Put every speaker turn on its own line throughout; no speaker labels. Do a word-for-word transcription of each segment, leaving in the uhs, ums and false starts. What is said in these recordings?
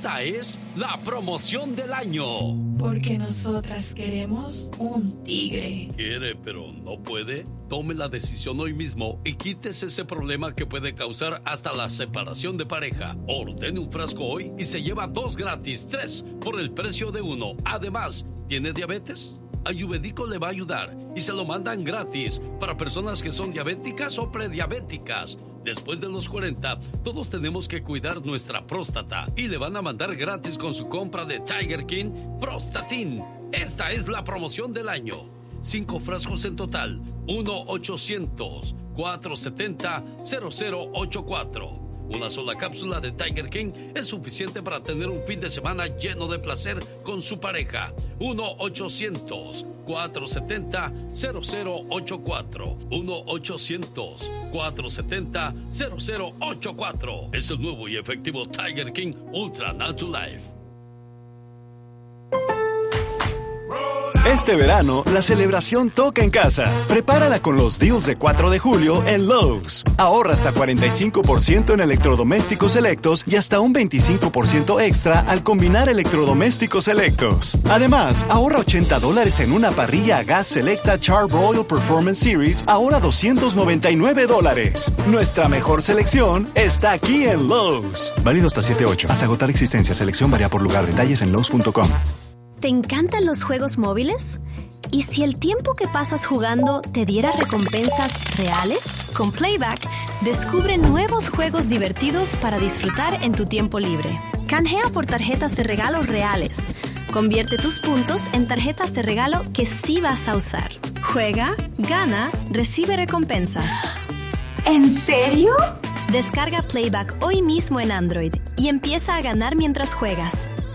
Esta es la promoción del año.
Porque nosotras queremos un tigre.
¿Quiere pero no puede? Tome la decisión hoy mismo y quítese ese problema que puede causar hasta la separación de pareja. Ordene un frasco hoy y se lleva dos gratis, tres por el precio de uno. Además, ¿tiene diabetes? Ayurvédico le va a ayudar y se lo mandan gratis para personas que son diabéticas o prediabéticas. Después de los cuarenta, todos tenemos que cuidar nuestra próstata y le van a mandar gratis con su compra de Tiger King Prostatin. Esta es la promoción del año. Cinco frascos en total. uno ochocientos, cuatrocientos setenta, cero cero ochenta y cuatro. Una sola cápsula de Tiger King es suficiente para tener un fin de semana lleno de placer con su pareja. uno ochocientos, cuatrocientos setenta, cero cero ochenta y cuatro. uno ochocientos, cuatrocientos setenta, cero cero ochenta y cuatro. Es el nuevo y efectivo Tiger King Ultra Natural Life.
Este verano, la celebración toca en casa. Prepárala con los deals de cuatro de julio en Lowe's. Ahorra hasta cuarenta y cinco por ciento en electrodomésticos selectos y hasta un veinticinco por ciento extra al combinar electrodomésticos selectos. Además, ahorra ochenta dólares en una parrilla a gas selecta Char-Broil Performance Series, ahora doscientos noventa y nueve dólares. Nuestra mejor selección está aquí en Lowe's. Válido hasta siete ocho. Hasta agotar existencia. Selección varía por lugar. Detalles en Lowe's punto com.
¿Te encantan los juegos móviles? ¿Y si el tiempo que pasas jugando te diera recompensas reales? Con Playback, descubre nuevos juegos divertidos para disfrutar en tu tiempo libre. Canjea por tarjetas de regalo reales. Convierte tus puntos en tarjetas de regalo que sí vas a usar. Juega, gana, recibe recompensas.
¿En serio?
Descarga Playback hoy mismo en Android y empieza a ganar mientras juegas.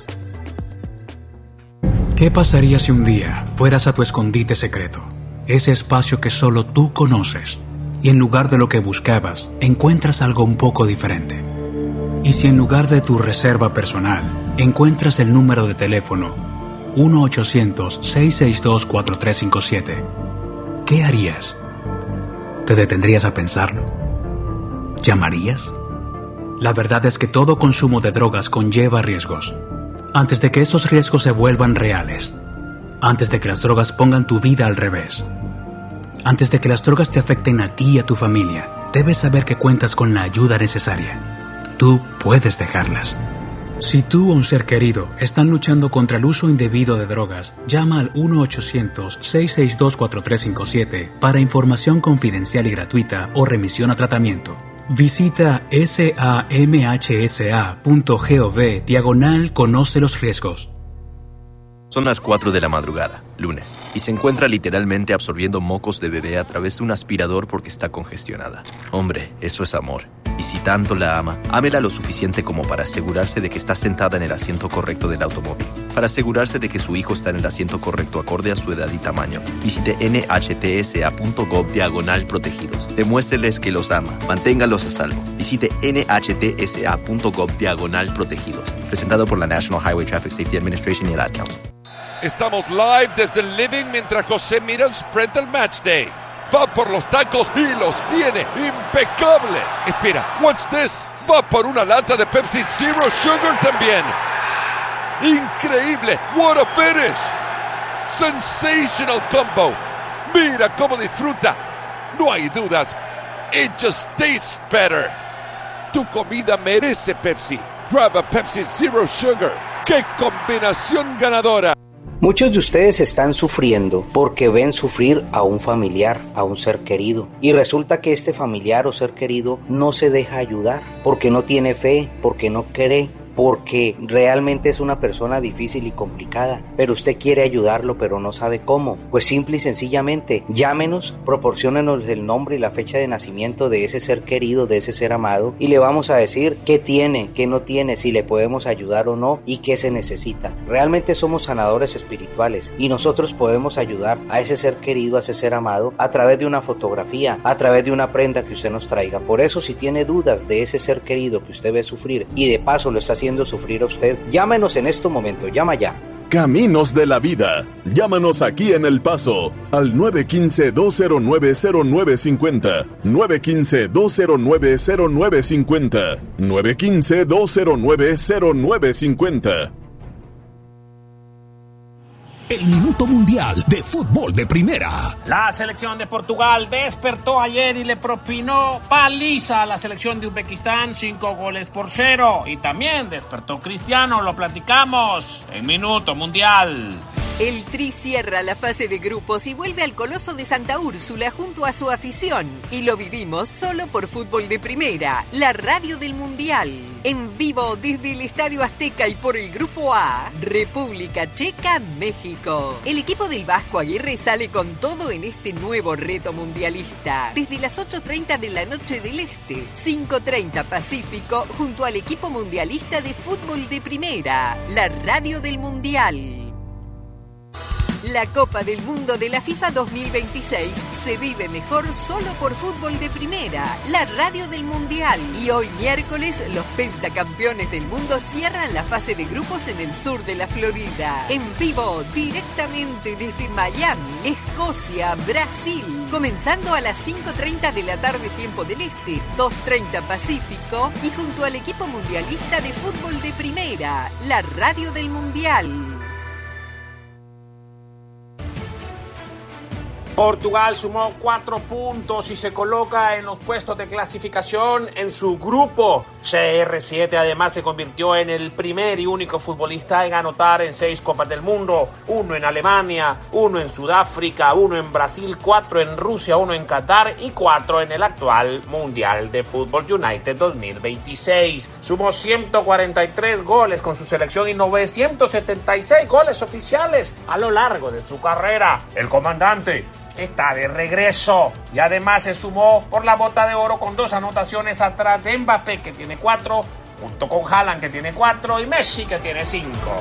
¿Qué pasaría si un día fueras a tu escondite secreto? Ese espacio que solo tú conoces. Y en lugar de lo que buscabas, encuentras algo un poco diferente. ¿Y si en lugar de tu reserva personal, encuentras el número de teléfono uno ochocientos, seiscientos sesenta y dos, cuatro tres cinco siete? ¿Qué harías? ¿Te detendrías a pensarlo? ¿Llamarías? La verdad es que todo consumo de drogas conlleva riesgos. Antes de que esos riesgos se vuelvan reales, antes de que las drogas pongan tu vida al revés, antes de que las drogas te afecten a ti y a tu familia, debes saber que cuentas con la ayuda necesaria. Tú puedes dejarlas. Si tú o un ser querido están luchando contra el uso indebido de drogas, llama al uno ochocientos, seiscientos sesenta y dos, cuatro tres cinco siete para información confidencial y gratuita o remisión a tratamiento. Visita samhsa punto gov diagonal conoce los riesgos.
Son las cuatro de la madrugada, lunes, y se encuentra literalmente absorbiendo mocos de bebé a través de un aspirador porque está congestionada. Hombre, eso es amor. Y si tanto la ama, ámela lo suficiente como para asegurarse de que está sentada en el asiento correcto del automóvil. Para asegurarse de que su hijo está en el asiento correcto acorde a su edad y tamaño, visite nhtsa punto gov diagonal protegidos. Demuéstreles que los ama. Manténgalos a salvo. Visite nhtsa punto gov diagonal protegidos. Presentado por la National Highway Traffic Safety Administration y el Ad Council.
Estamos live desde el living mientras José mira el spread del match day. Va por los tacos y los tiene. ¡Impecable! Espera, what's this? Va por una lata de Pepsi Zero Sugar también. ¡Increíble! What a finish! Sensational combo. Mira cómo disfruta. No hay dudas. It just tastes better. Tu comida merece Pepsi. Grab a Pepsi Zero Sugar. ¡Qué combinación ganadora!
Muchos de ustedes están sufriendo porque ven sufrir a un familiar, a un ser querido. Y resulta que este familiar o ser querido no se deja ayudar porque no tiene fe, porque no cree, porque realmente es una persona difícil y complicada. Pero usted quiere ayudarlo, pero no sabe cómo. Pues simple y sencillamente, llámenos, proporciónenos el nombre y la fecha de nacimiento de ese ser querido, de ese ser amado, y le vamos a decir qué tiene, qué no tiene, si le podemos ayudar o no y qué se necesita. Realmente somos sanadores espirituales y nosotros podemos ayudar a ese ser querido, a ese ser amado, a través de una fotografía, a través de una prenda que usted nos traiga. Por eso, si tiene dudas de ese ser querido que usted ve sufrir y de paso lo está haciendo sufrir a usted, llámenos en este momento, llama ya.
Caminos de la Vida. Llámanos aquí en El Paso al nueve uno cinco, dos cero nueve, cero nueve cinco cero, nueve uno cinco, dos cero nueve, cero nueve cinco cero, nueve uno cinco, dos cero nueve, cero nueve cinco cero.
El Minuto Mundial de Fútbol de Primera.
La selección de Portugal despertó ayer y le propinó paliza a la selección de Uzbekistán, cinco goles por cero. Y también despertó Cristiano, lo platicamos en Minuto Mundial.
El Tri cierra la fase de grupos y vuelve al Coloso de Santa Úrsula junto a su afición. Y lo vivimos solo por Fútbol de Primera, la radio del Mundial. En vivo desde el Estadio Azteca y por el Grupo A, República Checa, México. El equipo del Vasco Aguirre sale con todo en este nuevo reto mundialista. Desde las ocho treinta de la noche del Este, cinco treinta Pacífico, junto al equipo mundialista de Fútbol de Primera, la radio del Mundial. La Copa del Mundo de la FIFA dos mil veintiséis se vive mejor solo por Fútbol de Primera, la radio del Mundial. Y hoy miércoles, los pentacampeones del mundo cierran la fase de grupos en el sur de la Florida. En vivo, directamente desde Miami, Escocia, Brasil. Comenzando a las cinco treinta de la tarde tiempo del Este, dos treinta Pacífico. Y junto al equipo mundialista de Fútbol de Primera, la radio del Mundial.
Portugal sumó cuatro puntos y se coloca en los puestos de clasificación en su grupo. C R siete además se convirtió en el primer y único futbolista en anotar en seis Copas del Mundo. Uno en Alemania, uno en Sudáfrica, uno en Brasil, cuatro en Rusia, uno en Qatar y cuatro en el actual Mundial de Fútbol United dos mil veintiséis. Sumó ciento cuarenta y tres goles con su selección y novecientos setenta y seis goles oficiales a lo largo de su carrera. El comandante está de regreso y además se sumó por la bota de oro con dos anotaciones atrás de Mbappé, que tiene cuatro, junto con Haaland, que tiene cuatro, y Messi, que tiene cinco.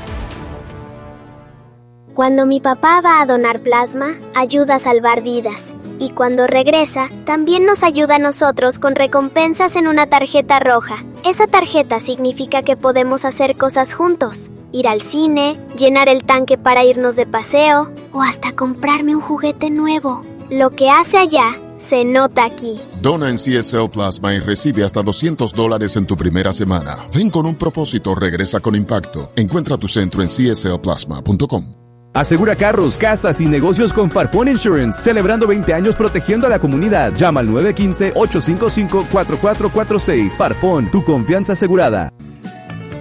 Cuando mi papá va a donar plasma, ayuda a salvar vidas. Y cuando regresa, también nos ayuda a nosotros con recompensas en una tarjeta roja. Esa tarjeta significa que podemos hacer cosas juntos. Ir al cine, llenar el tanque para irnos de paseo, o hasta comprarme un juguete nuevo. Lo que hace allá, se nota aquí.
Dona en C S L Plasma y recibe hasta doscientos dólares en tu primera semana. Ven con un propósito, regresa con impacto. Encuentra tu centro en c s l plasma punto com.
Asegura carros, casas y negocios con Farpon Insurance, celebrando veinte años protegiendo a la comunidad. Llama al nueve uno cinco, ocho cinco cinco, cuatro cuatro cuatro seis. Farpon, tu confianza asegurada.